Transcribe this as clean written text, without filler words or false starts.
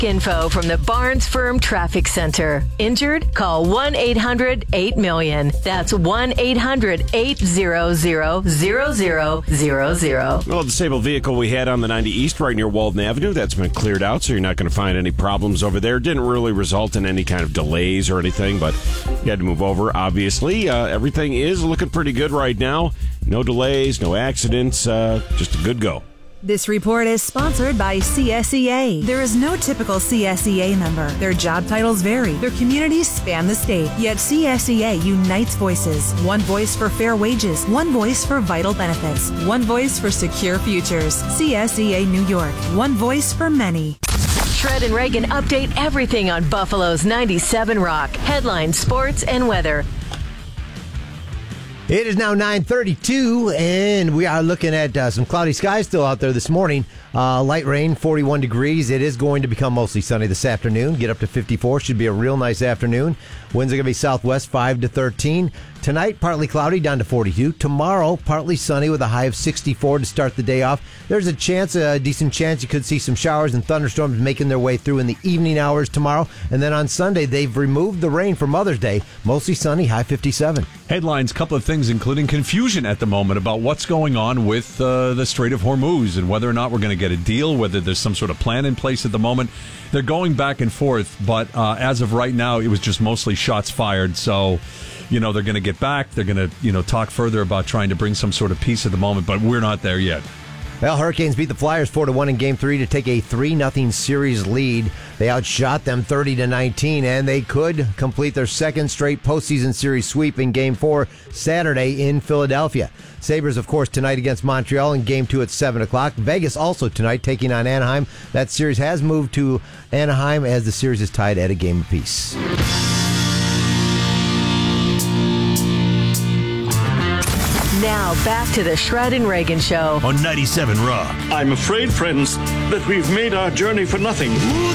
info from the Barnes Firm Traffic Center. Injured? Call 1-800-8-million. That's 1-800-800-0000. Well, the disabled vehicle we had on the 90 East right near Walden Avenue, that's been cleared out, so you're not going to find any problems over there. Didn't really result in any kind of delays or anything, but you had to move over, obviously. Everything is looking pretty good right now. No delays, no accidents, just a good go. This report is sponsored by CSEA. There is no typical CSEA member. Their job titles vary. Their communities span the state. Yet CSEA unites voices. One voice for fair wages. One voice for vital benefits. One voice for secure futures. CSEA New York. One voice for many. Shred and Reagan update everything on Buffalo's 97 Rock. Headlines, sports, and weather. It is now 9:32, and we are looking at some cloudy skies still out there this morning. Light rain, 41 degrees. It is going to become mostly sunny this afternoon. Get up to 54. Should be a real nice afternoon. Winds are going to be southwest 5 to 13. Tonight, partly cloudy, down to 42. Tomorrow, partly sunny with a high of 64 to start the day off. There's a decent chance you could see some showers and thunderstorms making their way through in the evening hours tomorrow. And then on Sunday, they've removed the rain for Mother's Day. Mostly sunny, high 57. Headlines, couple of things, including confusion at the moment about what's going on with the Strait of Hormuz and whether or not we're going to get a deal, whether there's some sort of plan in place at the moment. They're going back and forth, but as of right now, it was just mostly shots fired. So, they're going to get back. They're going to, talk further about trying to bring some sort of peace at the moment, but we're not there yet. Well, Hurricanes beat the Flyers 4-1 in Game 3 to take a 3-0 series lead. They outshot them 30-19, and they could complete their second straight postseason series sweep in Game 4 Saturday in Philadelphia. Sabres, of course, tonight against Montreal in Game 2 at 7 o'clock. Vegas also tonight taking on Anaheim. That series has moved to Anaheim as the series is tied at a game apiece. Now, back to the Shred and Reagan Show on 97 Rock. I'm afraid, friends, that we've made our journey for nothing.